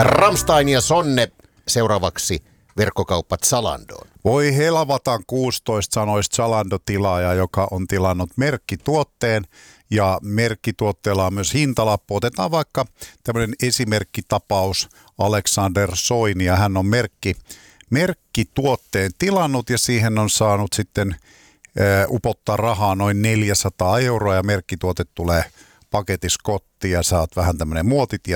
Rammstein ja Sonne seuraavaksi verkkokauppa Zalandoon. Voi helvatan 16 sanoisi Zalando-tilaaja, joka on tilannut merkkituotteen ja merkkituotteella on myös hintalappu. Otetaan vaikka tämmöinen esimerkkitapaus Alexander Soini ja hän on merkkituotteen tilannut ja siihen on saanut sitten upottaa rahaa noin 400 € ja merkkituote tulee paketissa kotiin ja saat vähän tämmöinen muotitie